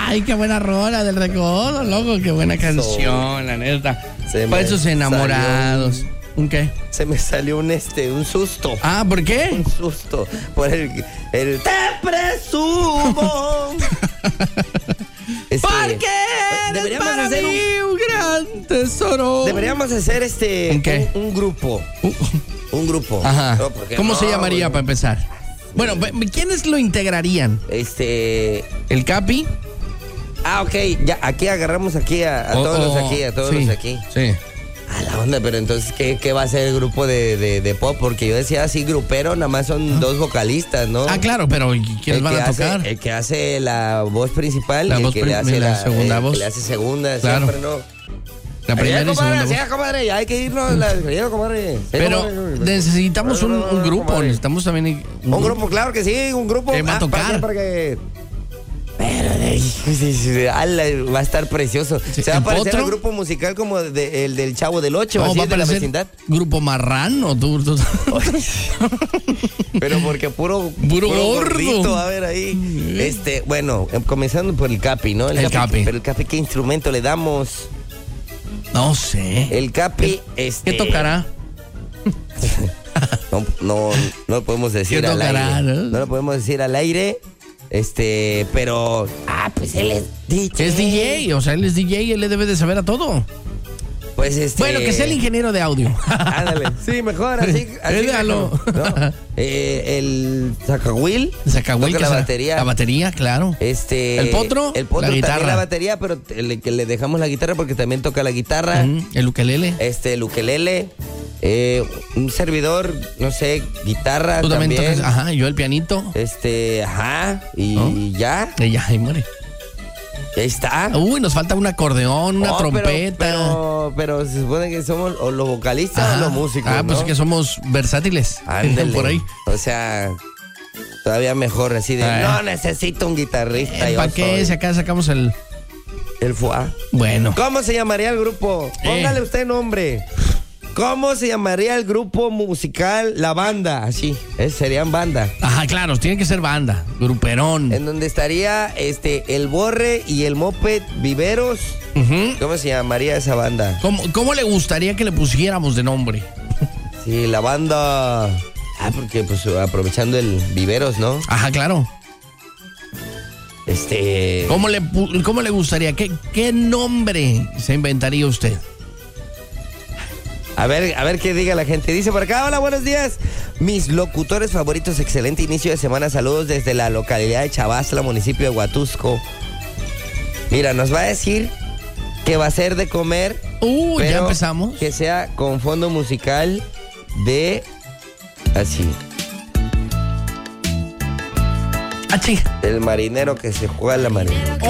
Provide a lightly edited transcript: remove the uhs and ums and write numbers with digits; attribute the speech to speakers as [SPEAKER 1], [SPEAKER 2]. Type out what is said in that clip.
[SPEAKER 1] Ay, qué buena rola del Recodo, loco, qué buena canción, la neta. Para esos enamorados. ¿Un qué?
[SPEAKER 2] Se me salió un susto.
[SPEAKER 1] Ah, ¿por qué?
[SPEAKER 2] Un susto. Por el te presumo.
[SPEAKER 1] Porque deberíamos para hacer un gran tesoro.
[SPEAKER 2] Deberíamos hacer
[SPEAKER 1] ¿Un qué?
[SPEAKER 2] Un grupo. Un grupo.
[SPEAKER 1] Ajá.
[SPEAKER 2] No,
[SPEAKER 1] ¿Cómo se llamaría para empezar? Bueno, ¿quiénes lo integrarían?
[SPEAKER 2] ¿El
[SPEAKER 1] Capi?
[SPEAKER 2] Ah, ok. Ya, aquí agarramos aquí a todos los aquí, a todos los aquí.
[SPEAKER 1] Sí.
[SPEAKER 2] A la onda, pero entonces, ¿qué va a ser el grupo de pop? Porque yo decía así, grupero, nada más son dos vocalistas, ¿no?
[SPEAKER 1] Ah, claro, pero ¿quiénes van a tocar?
[SPEAKER 2] El que hace la voz principal y el que le hace
[SPEAKER 1] la segunda voz.
[SPEAKER 2] Que le hace segunda,
[SPEAKER 1] claro.
[SPEAKER 2] Siempre no.
[SPEAKER 1] La primera y segunda voz.
[SPEAKER 2] Ya, comadre, ya hay que irnos, comadre.
[SPEAKER 1] Pero necesitamos un grupo, necesitamos también...
[SPEAKER 2] Un grupo, claro que sí, un grupo.
[SPEAKER 1] ¿Qué va a tocar?
[SPEAKER 2] Para que... Pero va a estar precioso. Se va a parecer al grupo musical como el del Chavo del Ocho,
[SPEAKER 1] no,
[SPEAKER 2] así
[SPEAKER 1] va a
[SPEAKER 2] de la vecindad.
[SPEAKER 1] Grupo marrano, tú.
[SPEAKER 2] Pero porque puro gordito va a haber ahí. Bueno, comenzando por el Capi, ¿no?
[SPEAKER 1] El Capi.
[SPEAKER 2] Pero el Capi, ¿qué instrumento le damos?
[SPEAKER 1] No sé.
[SPEAKER 2] El Capi,
[SPEAKER 1] ¿Qué tocará?
[SPEAKER 2] No lo podemos decir al aire. No lo podemos decir al aire. Pero... pues él es DJ.
[SPEAKER 1] Es DJ, o sea, él es DJ, él le debe de saber a todo.
[SPEAKER 2] Pues
[SPEAKER 1] Bueno, que sea el ingeniero de audio.
[SPEAKER 2] Ándale. Sí, mejor, así
[SPEAKER 1] déjalo.
[SPEAKER 2] ¿No? El Zacahuil.
[SPEAKER 1] Toca
[SPEAKER 2] la batería.
[SPEAKER 1] La batería, claro.
[SPEAKER 2] El
[SPEAKER 1] Potro.
[SPEAKER 2] El Potro
[SPEAKER 1] la guitarra.
[SPEAKER 2] también la batería, pero que le dejamos la guitarra porque también toca la guitarra.
[SPEAKER 1] El ukelele.
[SPEAKER 2] El ukelele. Un servidor, no sé, guitarra.
[SPEAKER 1] Tú también tocas, ajá, yo el pianito.
[SPEAKER 2] Ajá, y ya.
[SPEAKER 1] Y ya, y muere.
[SPEAKER 2] Ahí está.
[SPEAKER 1] Uy, nos falta un acordeón, una trompeta.
[SPEAKER 2] Pero se supone que somos o los vocalistas o los músicos.
[SPEAKER 1] Pues que somos versátiles.
[SPEAKER 2] Ándale.
[SPEAKER 1] Por ahí.
[SPEAKER 2] O sea, todavía mejor así de no necesito un guitarrista.
[SPEAKER 1] ¿Para qué? Si acá sacamos el
[SPEAKER 2] FUA.
[SPEAKER 1] Bueno.
[SPEAKER 2] ¿Cómo se llamaría el grupo? Póngale usted nombre. ¿Cómo se llamaría el grupo musical? La banda, así. Serían banda.
[SPEAKER 1] Ajá, claro, tiene que ser banda, gruperón.
[SPEAKER 2] En donde estaría el Borre y el Moped Viveros. ¿Cómo se llamaría esa banda?
[SPEAKER 1] ¿Cómo le gustaría que le pusiéramos de nombre?
[SPEAKER 2] Sí, la banda... porque pues aprovechando el Viveros, ¿no?
[SPEAKER 1] Ajá, claro. ¿Cómo le gustaría? ¿Qué nombre se inventaría usted?
[SPEAKER 2] A ver qué diga la gente. Dice por acá, hola, buenos días. Mis locutores favoritos, excelente inicio de semana. Saludos desde la localidad de Chavazla, municipio de Huatusco. Mira, nos va a decir que va a ser de comer. Pero
[SPEAKER 1] ya empezamos.
[SPEAKER 2] Que sea con fondo musical de... así.
[SPEAKER 1] Achí.
[SPEAKER 2] El marinero que se juega la marinera.